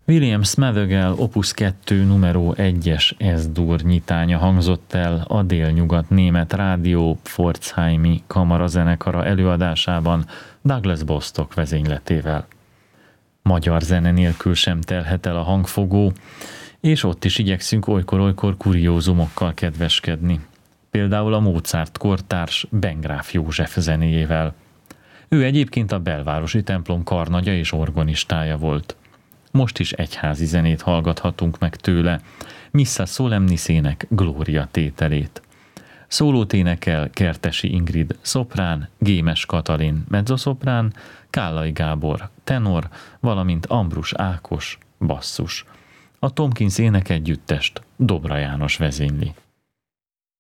William Smethurell Opus 2 numero 1-es S-dur nyitánya hangzott el a délnyugat német rádió Pforzheimi kamarazenekara előadásában Douglas Bostock vezényletével. Magyar zene nélkül sem telhet el a hangfogó, és ott is igyekszünk olykor-olykor kuriózumokkal kedveskedni. Például a Mozart kortárs Bengráf József zenéjével. Ő egyébként a belvárosi templom karnagya és organistája volt. Most is egyházi zenét hallgathatunk meg tőle, Missa Solemnisének Glória tételét. Szólót énekel Kertesi Ingrid szoprán, Gémes Katalin mezzoszoprán, Kállai Gábor tenor, valamint Ambrus Ákos basszus. A Tomkins énekegyüttest Dobra János vezényli.